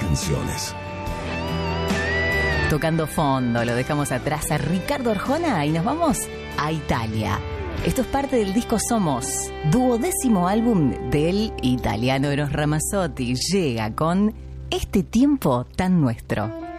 canciones. Tocando fondo, lo dejamos atrás a Ricardo Arjona y nos vamos a Italia. Esto es parte del disco Somos, 12º álbum del italiano Eros Ramazzotti. Llega con Este tiempo tan nuestro.